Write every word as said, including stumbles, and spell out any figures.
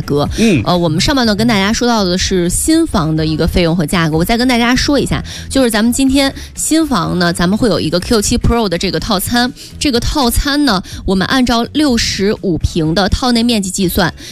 格。嗯，呃，我们上半段跟大家说到的是新房的一个费用和价格，我再跟大家说一下，就是咱们今天新房呢，咱们会有一个 Q 七 Pro 的这个套餐，这个套餐呢，我们按照六十五平的套内面积计算，